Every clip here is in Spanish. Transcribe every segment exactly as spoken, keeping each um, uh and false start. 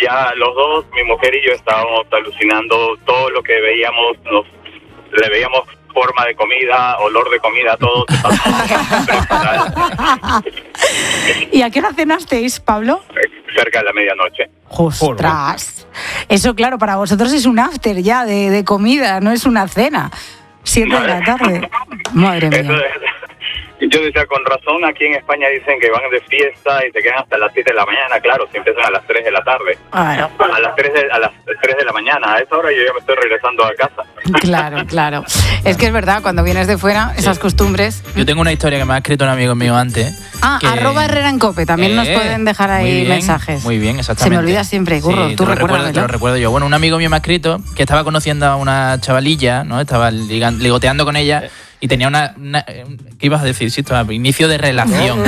ya los dos, mi mujer y yo, estábamos alucinando todo lo que veíamos, nos le veíamos forma de comida, olor de comida, todo. ¿Y a qué hora cenasteis, Pablo? Cerca de la medianoche. ¡Ostras! Eso, claro, para vosotros es un after ya de, de comida, no es una cena. Siete de la tarde. Madre mía. Eso es. Yo decía, con razón, aquí en España dicen que van de fiesta y se quedan hasta las siete de la mañana, claro, si empiezan a las tres de la tarde. Bueno. A las tres de, a las tres de la mañana, a esa hora yo ya me estoy regresando a casa. Claro, claro. Es que es verdad, cuando vienes de fuera, esas sí. costumbres... Yo tengo una historia que me ha escrito un amigo mío antes. Ah, que... arroba Herrera en Cope, también eh, nos pueden dejar ahí muy bien, mensajes. Muy bien, exactamente. Se me olvida siempre, Curro, sí, tú te lo recuerdo, te lo recuérdamelo. recuerdo yo. Bueno, un amigo mío me ha escrito que estaba conociendo a una chavalilla, ¿no? Estaba ligan, ligoteando con ella... Eh. Y tenía una, una... ¿Qué ibas a decir? Sí, esto, inicio de relación.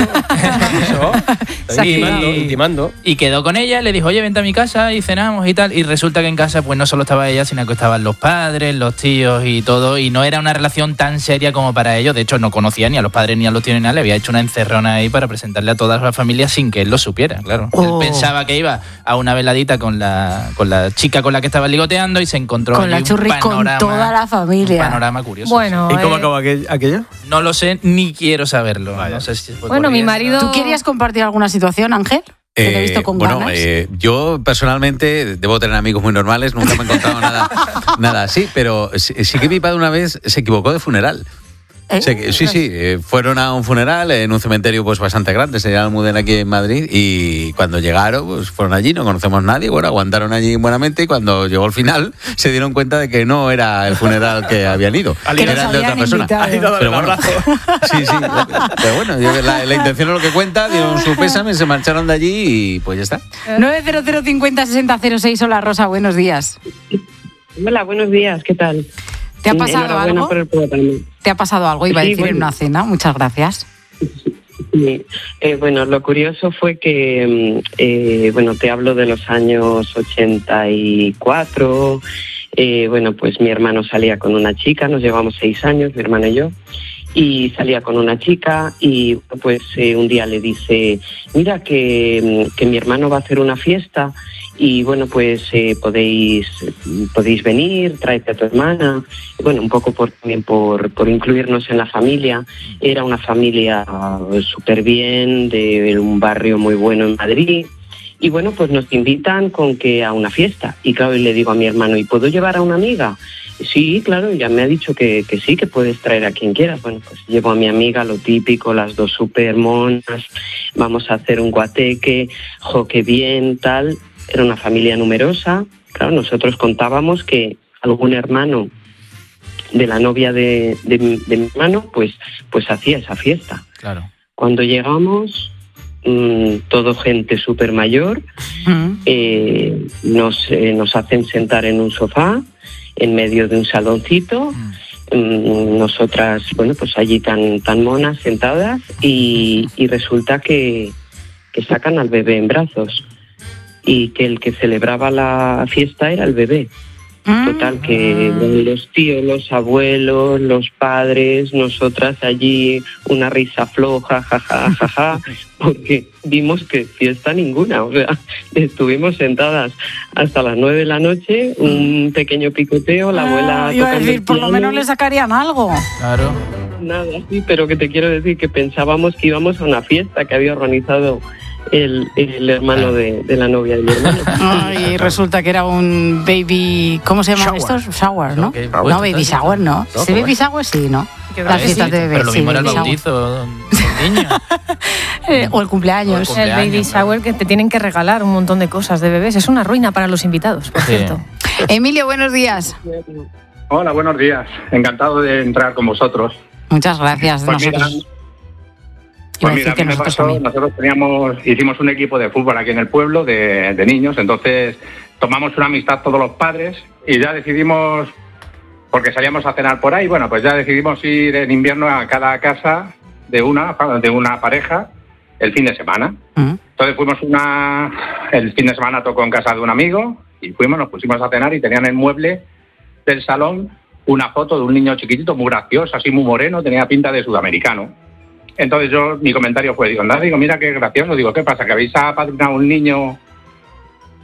Eso. Está intimando, y, intimando. Y quedó con ella, le dijo, oye, vente a mi casa y cenamos y tal. Y resulta que en casa pues no solo estaba ella, sino que estaban los padres, los tíos y todo. Y no era una relación tan seria como para ellos. De hecho, no conocía ni a los padres ni a los tíos ni nada. Le había hecho una encerrona ahí para presentarle a toda la familia sin que él lo supiera, claro. Oh. Él pensaba que iba a una veladita con la, con la chica con la que estaba ligoteando y se encontró con la churri con toda la familia. Un panorama curioso. Bueno, ¿Y cómo eh... acabó aquello? No lo sé, ni quiero saberlo. No sé si fue bueno, corriendo. mi marido... ¿Tú querías compartir alguna situación, Ángel? Que te he visto con bueno, ganas. Eh, yo personalmente debo tener amigos muy normales, nunca me he encontrado nada, nada así, pero sí, sí que mi padre una vez se equivocó de funeral. ¿Eh? Se, sí, sí, eh, fueron a un funeral en un cementerio pues bastante grande, se llama Almudena aquí en Madrid, y cuando llegaron, pues fueron allí, no conocemos a nadie, bueno, aguantaron allí buenamente, y cuando llegó el final se dieron cuenta de que no era el funeral que habían ido, que era el de otra persona. Pero bueno, sí, sí, pero bueno, yo, la, la intención es lo que cuenta, dieron su pésame, se marcharon de allí y pues ya está. nueve cero cero cincuenta sesenta cero seis, hola Rosa, buenos días. Hola, buenos días, ¿qué tal? ¿Te ha pasado algo? Por el programa. ¿Te ha pasado algo? Iba a Sí, decir bueno. en una cena, muchas gracias. Sí. Eh, bueno, lo curioso fue que, eh, bueno, te hablo de los años ochenta y cuatro, eh, bueno, pues mi hermano salía con una chica, nos llevamos seis años, mi hermano y yo, y salía con una chica y pues eh, un día le dice, mira que, que mi hermano va a hacer una fiesta y bueno, pues eh, podéis podéis venir, tráete a tu hermana. Y, bueno, un poco por, también por, por incluirnos en la familia. Era una familia súper bien, de un barrio muy bueno en Madrid. Y bueno, pues nos invitan con que a una fiesta. Y claro, y le digo a mi hermano, ¿y puedo llevar a una amiga? Sí, claro, ya me ha dicho que, que sí, que puedes traer a quien quieras. Bueno, pues llevo a mi amiga, lo típico, las dos súper monas, vamos a hacer un guateque, jo, qué bien, tal. Era una familia numerosa. Claro, nosotros contábamos que algún hermano de la novia de, de, de mi hermano, pues, pues hacía esa fiesta. Claro. Cuando llegamos, mmm, todo gente súper mayor, Mm. eh, nos, eh, nos hacen sentar en un sofá, en medio de un saloncito, Mm. mmm, nosotras, bueno, pues allí tan, tan monas sentadas, y, y resulta que, que sacan al bebé en brazos. Y que el que celebraba la fiesta era el bebé. Total, que los tíos, los abuelos, los padres, nosotras allí una risa floja, jaja, jaja, porque vimos que fiesta ninguna. O sea, estuvimos sentadas hasta las nueve de la noche, un pequeño picoteo, la abuela... Ah, iba a tocando decir, el por lo piano. menos le sacarían algo. Claro. Nada, sí, pero que te quiero decir que pensábamos que íbamos a una fiesta que había organizado el, el hermano de, de la novia de mi hermano. Ay, resulta que era un baby... ¿Cómo se llaman Shower. estos? Shower, ¿no? Okay, No, bueno, baby entonces- shower no. No, Sí, ¿cómo baby es? shower sí, ¿no? Yo creo Las que fiestas sí. de bebés. Pero lo sí, mismo era el baby shower. bautizo del niño. Eh, o el cumpleaños. O el El baby cumpleaños, shower, que te tienen que regalar un montón de cosas de bebés. Es una ruina para los invitados, por Sí. cierto. Emilio, buenos días. Hola, buenos días. Encantado de entrar con vosotros. Muchas gracias. Pues mira, nosotros. Pues Iba a mira, decir a que mí me nosotros pasó, también. nosotros teníamos, hicimos un equipo de fútbol aquí en el pueblo de, de niños, entonces tomamos una amistad todos los padres y ya decidimos, porque salíamos a cenar por ahí, bueno, pues ya decidimos ir en invierno a cada casa de una, de una pareja el fin de semana. Mm. Entonces fuimos una, el fin de semana tocó en casa de un amigo y fuimos, nos pusimos a cenar y tenían en el mueble del salón una foto de un niño chiquitito, muy gracioso, así muy moreno, tenía pinta de sudamericano. Entonces yo, mi comentario fue, digo, nada, digo, mira qué gracioso, digo, ¿qué pasa? ¿Que habéis apadrinado a un niño